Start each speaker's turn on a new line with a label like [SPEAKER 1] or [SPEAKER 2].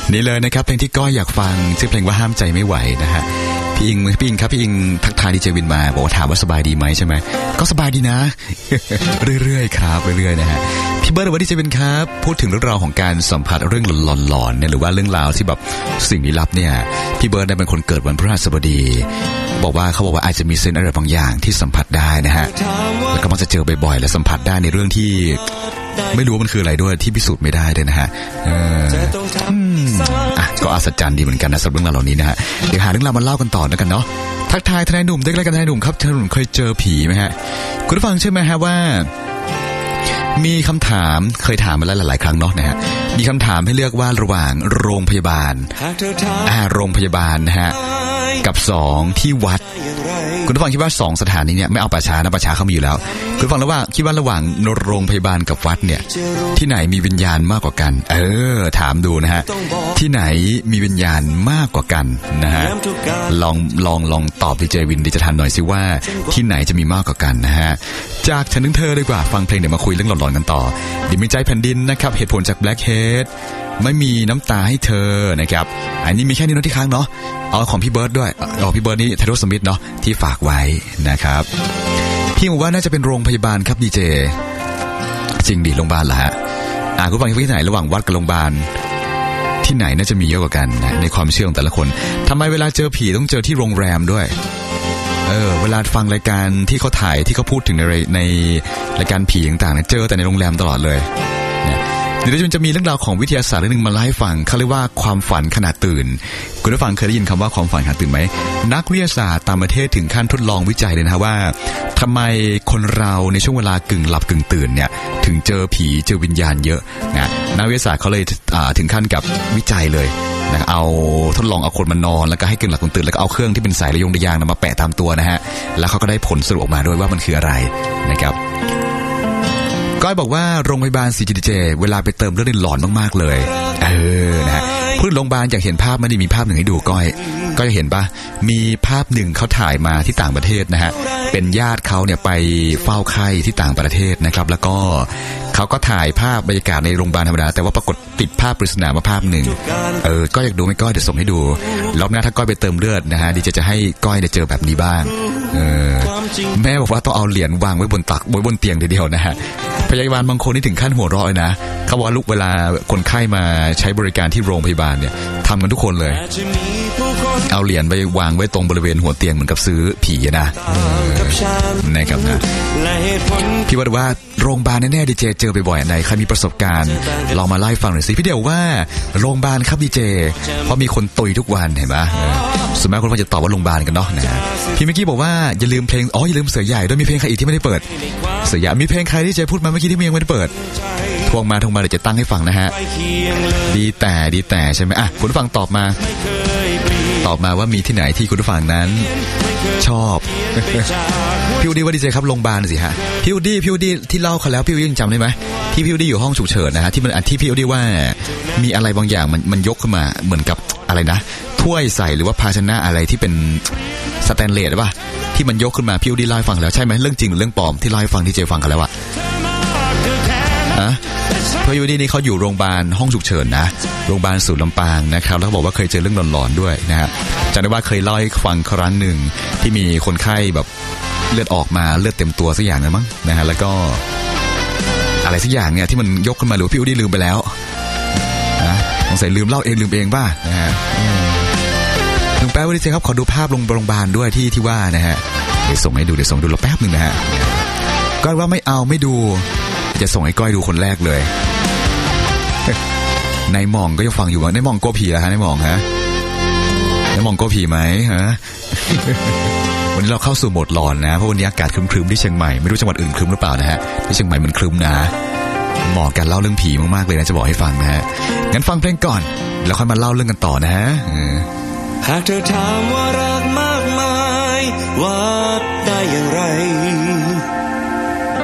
[SPEAKER 1] นี่เลยนะครับเพลงที่ก้อยอยากฟังชื่อเพลงว่าห้ามใจไม่ไหวนะฮะพี่อิงครับพี่อิงทักทายดีเจวินมาบอกว่าถามว่าสบายดีไหมใช่ไหมก็สบายดีนะ เรื่อยๆครับเรื่อยๆนะฮะพี่เบิร์ดว่าดีเจวินครับพูดถึงเรื่องราวของการสัมผัสเรื่องหลอนๆเนี่ยหรือว่าเรื่องราวที่แบบสิ่งลี้ลับเนี่ยพี่เบิร์ดเป็นคนเกิดวันพฤหัสบดีบอกว่าเขาบอกว่าอาจจะมีเซนส์อะไรบางอย่างที่สัมผัสได้นะฮะแล้วก็มักจะเจอบ่อยๆและสัมผัสได้ในเรื่องที่ไม่รู้ว่ามันคืออะไรด้วยที่พิสูจน์ไม่ได้ด้วยนะฮะก็อัศจรรย์ดีเหมือนกันนะสำหรับเรื่องราวเหล่านี้นะฮะเดี๋ยวหาเรื่องราวมาเล่ากันต่อแล้วกันเนาะทักทายทนายหนุ่มได้แล้วกันทนายหนุ่มครับทนายหนุ่มเคยเจอผีไหมฮะคุณผู้ฟังใช่ไหมฮะว่ามีคำถามเคยถามมาแล้วหลายๆครั้งเนาะนะฮะมีคำถามให้เลือกว่าระหว่างโรงพยาบาลนะฮะกับ2ที่วัดคุณผู้ฟังคิดว่า2สถานนี้เนี่ยไม่เอาป่าช้านะป่าช้าเขามีอยู่แล้วคุณผู้ฟังแล้วว่าคิดว่าระหว่างโรงพยาบาลกับวัดเนี่ยที่ไหนมีวิญญาณมากกว่ากันถามดูนะฮะที่ไหนมีวิญญาณมากกว่ากันนะฮะลองตอบดีเจวินดีจะทันหน่อยสิว่าที่ไหนจะมีมากกว่ากันนะฮะจากฉันถึงเธอดีกว่าฟังเพลงเดี๋ยวมาคุยเรื่องหลอนๆกันต่อดิมีใจแผ่นดินนะครับเหตุผลจาก Blackhead ไม่มีน้ำตาให้เธอนะครับอันนี้มีแค่นี้นะที่ค้างเนาะเอาของพี่เบิร์ดด้วยพี่เบิร์ดนี่ไทโรสมิธเนาะที่ฝากไว้นะครับพี่บอกว่าน่าจะเป็นโรงพยาบาลครับดีเจจริงดิโรงพยาบาลเหรอฮะคุณฟังที่ไหนระหว่างวัดกับโรงพยาบาลที่ไหนน่าจะมีเยอะกว่ากันนะในความเชื่อของแต่ละคนทำไมเวลาเจอผีต้องเจอที่โรงแรมด้วยเวลาฟังรายการที่เขาถ่ายที่เขาพูดถึงในรายการผีต่างๆเจอแต่ในโรงแรมตลอดเลยเดี๋ยวจะมีเรื่องราวของวิทยาศาสตร์เรื่องนึงมาเล่าให้ฟังเขาเรียกว่าความฝันขณะตื่นคุณผู้ฟังเคยได้ยินคำว่าความฝันขณะตื่นไหมนักวิทยาศาสตร์ต่างประเทศถึงขั้นทดลองวิจัยเลยนะว่าทำไมคนเราในช่วงเวลากึ่งหลับกึ่งตื่นเนี่ยถึงเจอผีเจอวิญญาณเยอะนะนักวิทยาศาสตร์เขาเลยถึงขั้นกับวิจัยเลยนะเอาทดลองเอาคนมานอนแล้วก็ให้กึ่งหลับกึ่งตื่นแล้วก็เอาเครื่องที่เป็นสายระยงระยางมาแปะตามตัวนะฮะแล้วเขาก็ได้ผลสรุปออกมาด้วยว่ามันคืออะไรนะครับก้อยบอกว่าโรงพยาบาลซีจีดีเจเวลาไปเติมเลือดหลอนมากๆเลยนะฮะพูดโรงพยาบาลอยากเห็นภาพมันมีภาพหนึ่งให้ดูก้อยจะเห็นปะมีภาพหนึ่งเขาถ่ายมาที่ต่างประเทศนะฮะเป็นญาติเขาเนี่ยไปเฝ้าไข้ที่ต่างประเทศนะครับแล้วก็เขาก็ถ่ายภาพบรรยากาศในโรงพยาบาลธรรมดาแต่ว่าปรากฏติดภาพปริศนามาภาพหนึ่งก็อยากดูไหมก้อยเดี๋ยวส่งให้ดูรอบหน้าถ้าก้อยไปเติมเลือดนะฮะดีจะให้ก้อยได้เจอแบบนี้บ้างแม่บอกว่าต้องเอาเหรียญวางไว้บนตักไว้บนเตียงเดียวนะฮะพยาบาลบางคนนี่ถึงขั้นหัวเราะเลยนะเขาบอกว่าลูกเวลาคนไข้มาใช้บริการที่โรงพยาบาลเนี่ยทำกันทุกคนเลยเอาเหรียญไปวางไว้ตรงบริเวณหัวเตียงเหมือนกับซื้อผีนะนะครับนะพี่ว่าโรงพยาบาลแน่ๆดีเจเจอบ่อยๆไหนใครมีประสบการณ์ลองมาไล่ฟังหน่อยสิพี่เดียวว่าโรงพยาบาลครับดีเจเพราะมีคนตุยทุกวันเห็นไหมส่วนมากคนก็จะตอบว่าโรงพยาบาลกันเนาะนะพี่เมื่อกี้บอกว่าอย่าลืมเพลงอย่าลืมเสือใหญ่ด้วยมีเพลงใครอีกที่ไม่ได้เปิดเสือใหญ่มีเพลงใครที่เจพูดมาเมื่อกี้ที่ยังไม่ได้เปิดทวงมาเดี๋ยวจะตั้งให้ฟังนะฮะดีแต่ใช่ไหมคุณผู้ฟังตอบมาว่ามีที่ไหนที่คุณผู้ฟังนั้นชอบพี่อูดี้ว่าดีเจครับโรงพยาบาลสิฮะพี่อูดี้ที่เล่าเขาแล้วพี่อูดี้ยังจำได้ไหมที่พี่อูดี้อยู่ห้องฉุกเฉินนะฮะที่มันที่พี่อูดี้ว่ามีอะไรบางอย่างมันยกขึ้นมาเหมือนกับอะไรนะถ้วยใส่หรือว่าภาชนะอะไรที่เป็นสแตนเลสหรือเปล่าที่มันยกขึ้นมาพี่อูดี้เล่าให้ฟังแล้วใช่ไหมเรื่องจริงหรือเรื่องปลอมที่เล่าให้ฟังที่เจฟังกันแล้วอะพี่อูดี้นี่เขาอยู่โรงพยาบาลห้องฉุกเฉินนะโรงพยาบาลศูนย์ลำปางนะครับแล้วเขาบอกว่าเคยเจอเรื่องหลอนๆด้วยนะฮะจำได้ว่าเคยเล่าให้ฟังครั้งหนึ่งที่มีคนไข้แบบเลือดออกมาเลือดเต็มตัวสักอย่างนึงมั้งนะฮะแล้วก็อะไรสักอย่างเนี่ยที่มันยกขึ้นมาหรือพี่อูดี้ลืมไปแล้วนะสงสัยลืมเล่าเองป่ะนะฮะลุงแป๊บวันนี้เจ๊ครับขอดูภาพโรงพยาบาลด้วยที่ว่านะฮะเดี๋ยวส่งให้ดูรอแป๊บนึงนะฮะก้อยว่าไม่ดูจะส่งให้ก้อยดูคนแรกเลยนายหม่องก็ยังฟังอยู่ว่านายหม่องกลัวผีแล้วฮะนายหม่องฮะนายหม่องกลัวผีไหมฮะ วันนี้เราเข้าสู่โหมดหลอนนะเพราะวันนี้อากาศครึ้มๆที่เชียงใหม่ไม่รู้จังหวัดอื่นครึ้มหรือเปล่านะฮะที่เชียงใหม่มันครึ้มนะเหมาะกันเล่าเรื่องผีมากๆเลยนะจะบอกให้ฟังนะฮะงั้นฟังเพลงก่อนแล้วค่อยมาเล่าเรื่องกันต่อนะฮะ
[SPEAKER 2] หากเธอถามว่ารักมากมายว่า